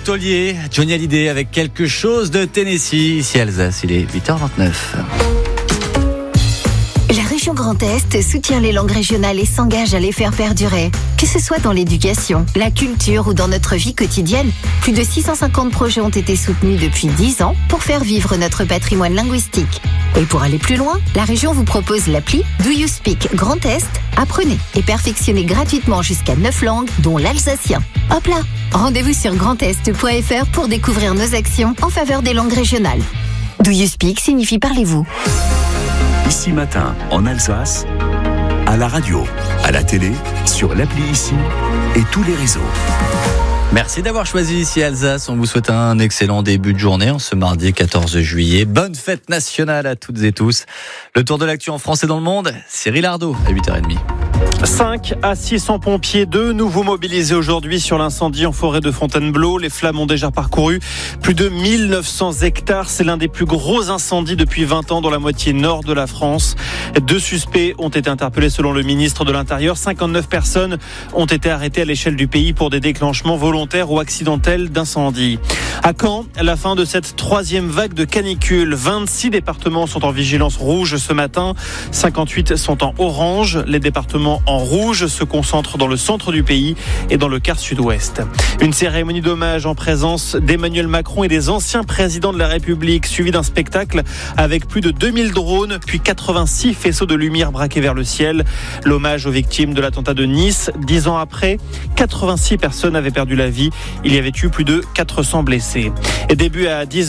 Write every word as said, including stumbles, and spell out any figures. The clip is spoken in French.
Taulier, Johnny Hallyday avec quelque chose de Tennessee. Ici Alsace, il est huit heures vingt-neuf. La région Grand Est soutient les langues régionales et s'engage à les faire perdurer. Que ce soit dans l'éducation, la culture ou dans notre vie quotidienne, plus de six cent cinquante projets ont été soutenus depuis dix ans pour faire vivre notre patrimoine linguistique. Et pour aller plus loin, la région vous propose l'appli Do You Speak Grand Est. Apprenez et perfectionnez gratuitement jusqu'à neuf langues, dont l'alsacien. Hop là! Rendez-vous sur grandest point f r pour découvrir nos actions en faveur des langues régionales. Do You Speak signifie parlez-vous. Ici Matin, en Alsace, à la radio, à la télé, sur l'appli Ici et tous les réseaux. Merci d'avoir choisi Ici Alsace. On vous souhaite un excellent début de journée en ce mardi quatorze juillet. Bonne fête nationale à toutes et tous. Le tour de l'actu en France et dans le monde, Cyril Ardo à huit heures trente. cinq à six cents pompiers, de nouveau mobilisés aujourd'hui sur l'incendie en forêt de Fontainebleau. Les flammes ont déjà parcouru plus de mille neuf cents hectares. C'est l'un des plus gros incendies depuis vingt ans dans la moitié nord de la France. Deux suspects ont été interpellés selon le ministre de l'Intérieur. cinquante-neuf personnes ont été arrêtées à l'échelle du pays pour des déclenchements volontaires ou accidentels d'incendie. À Caen, la fin de cette troisième vague de canicule. vingt-six départements sont en vigilance rouge ce matin. cinquante-huit sont en orange. Les départements en rouge se concentrent dans le centre du pays et dans le quart sud-ouest. Une cérémonie d'hommage en présence d'Emmanuel Macron et des anciens présidents de la République, suivie d'un spectacle avec plus de deux mille drones, puis quatre-vingt-six faisceaux de lumière braqués vers le ciel. L'hommage aux victimes de l'attentat de Nice. Dix ans après, quatre-vingt-six personnes avaient perdu la vie. Il y avait eu plus de quatre cents blessés. Et début à dix